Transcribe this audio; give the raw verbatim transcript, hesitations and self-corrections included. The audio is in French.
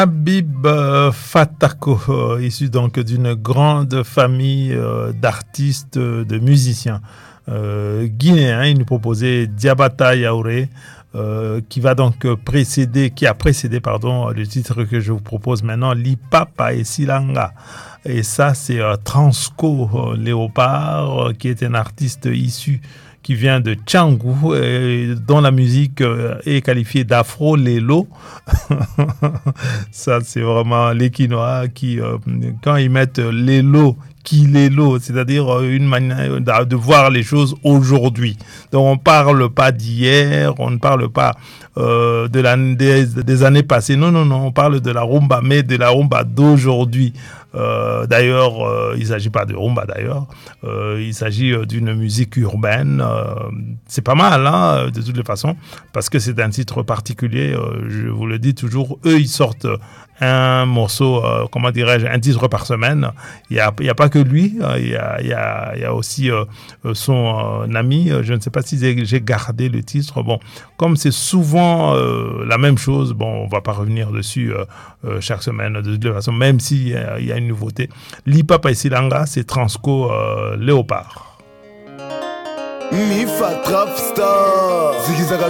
Habib euh, Fatako, euh, issu donc d'une grande famille euh, d'artistes, euh, de musiciens euh, guinéens. Il nous proposait Diabata Yaouré, euh, qui va donc précéder, qui a précédé, pardon, le titre que je vous propose maintenant, Lipapa et Silanga. Et ça, c'est euh, Transco euh, Léopard, euh, qui est un artiste issu qui vient de Tchangou, et dont la musique euh, est qualifiée d'afro-lélo. Ça, c'est vraiment les Quinois qui, euh, quand ils mettent l'élo, qui l'élo, c'est-à-dire une manière de voir les choses aujourd'hui. Donc, on ne parle pas d'hier, on ne parle pas euh, de la, des, des années passées. Non, non, non, on parle de la rumba, mais de la rumba d'aujourd'hui. Euh, d'ailleurs, euh, il ne s'agit pas de rumba d'ailleurs, euh, il s'agit euh, d'une musique urbaine. Euh, c'est pas mal, hein, de toutes les façons, parce que c'est un titre particulier. Euh, je vous le dis toujours, eux, ils sortent un morceau, euh, comment dirais-je, un titre par semaine. Il n'y a, il y a pas que lui, euh, il, y a, il, y a, il y a aussi euh, son euh, ami. Je ne sais pas si j'ai gardé le titre. Bon, comme c'est souvent euh, la même chose, bon, on ne va pas revenir dessus euh, euh, chaque semaine, de toute façon, même s'il euh, y a une nouveauté. Lipapa et Silanga, c'est Transco euh, Léopard. Mifa Trap Star Ziggy Zaga